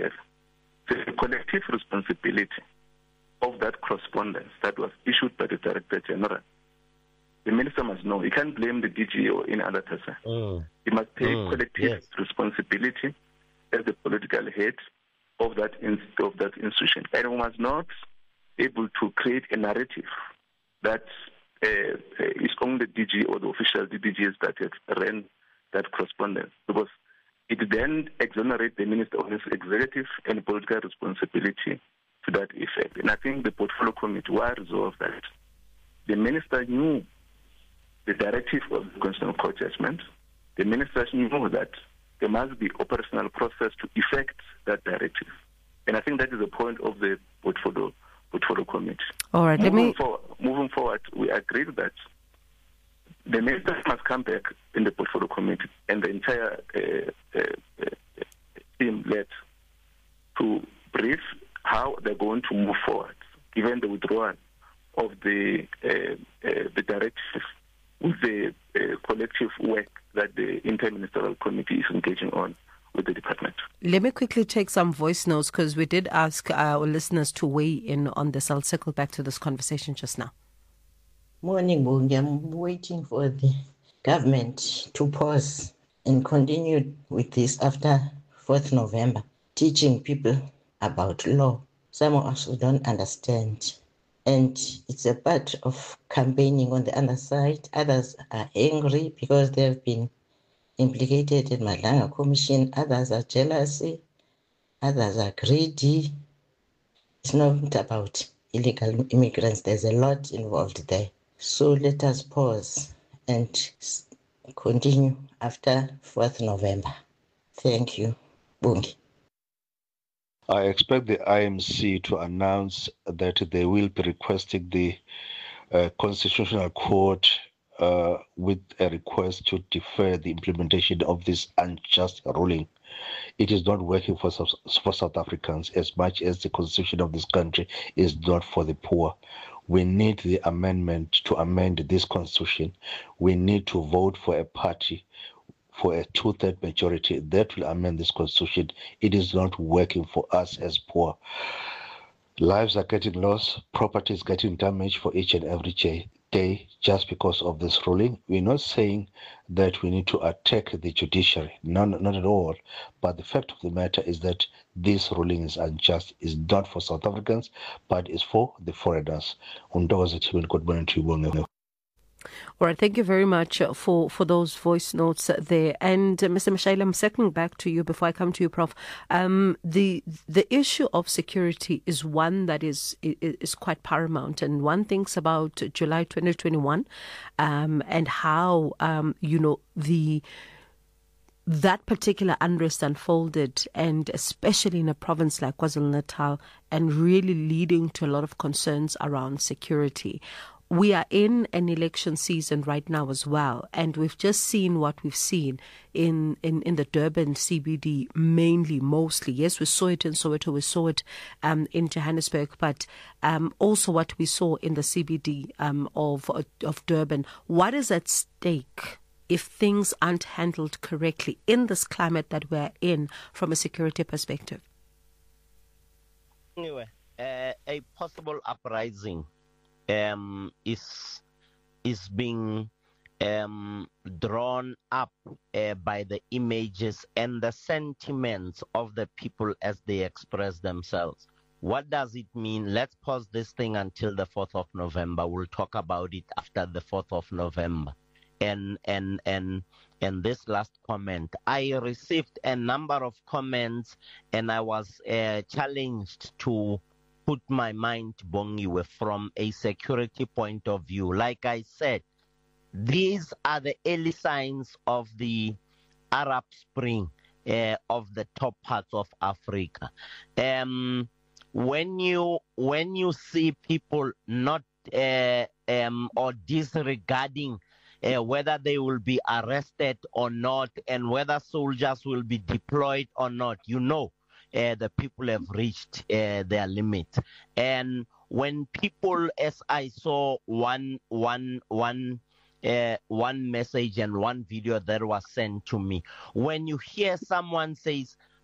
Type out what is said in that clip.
GF. The collective responsibility of that correspondence that was issued by the Director General. The minister must know. He can't blame the DG or any other person. He must take collective responsibility as the political head of that institution. And we must not be able to create a narrative that is only the DG or the official DGs that have ran that correspondence, because it then exonerates the minister of his executive and political responsibility to that effect. And I think the portfolio committee will resolve that. The minister knew the directive of the Constitutional Court judgment. The ministers knew that there must be operational process to effect that directive. And I think that is the point of the portfolio committee. All right, moving forward, we agree that the ministers must come back in the portfolio committee and the entire team led to brief how they're going to move forward, given the withdrawal of the directive with the collective work that the Interministerial Committee is engaging on with the department. Let me quickly take some voice notes, because we did ask our listeners to weigh in on this. I'll circle back to this conversation just now. Morning, Bungi. I'm waiting for the government to pause and continue with this after 4th November, teaching people about law. Some of us don't understand. And it's a part of campaigning on the other side. Others are angry because they've been implicated in Madlanga Commission. Others are jealousy. Others are greedy. It's not about illegal immigrants. There's a lot involved there. So let us pause and continue after 4th November. Thank you. Bungi. I expect the IMC to announce that they will be requesting the Constitutional Court with a request to defer the implementation of this unjust ruling. It is not working for South Africans as much as the constitution of this country is not for the poor. We need the amendment to amend this constitution. We need to vote for a party for a 2/3 majority that will amend this constitution. It is not working for us as poor. Lives are getting lost, property is getting damaged for each and every day just because of this ruling. We're not saying that we need to attack the judiciary, not at all. But the fact of the matter is that this ruling is unjust, is not for South Africans, but is for the foreigners. All right, thank you very much for those voice notes there. And Mr. Mashayile, I'm circling back to you before I come to you, Prof. The issue of security is one that is quite paramount, and one thinks about July 2021 and how that particular unrest unfolded, and especially in a province like KwaZulu-Natal, and really leading to a lot of concerns around security. We are in an election season right now as well, and we've just seen what we've seen in the Durban CBD, mostly. Yes, we saw it in Soweto, we saw it in Johannesburg, but also what we saw in the CBD of Durban. What is at stake if things aren't handled correctly in this climate that we're in from a security perspective? Anyway, a possible uprising is being drawn up by the images and the sentiments of the people as they express themselves. What does it mean? Let's pause this thing until the 4th of November. We'll talk about it after the 4th of November. And this last comment, I received a number of comments, and I was challenged to put my mind, Bongiwe, from a security point of view. Like I said, these are the early signs of the Arab Spring of the top parts of Africa. When you see people not or disregarding whether they will be arrested or not, and whether soldiers will be deployed or not, the people have reached their limit. And when people, as I saw one message and one video that was sent to me, when you hear someone says,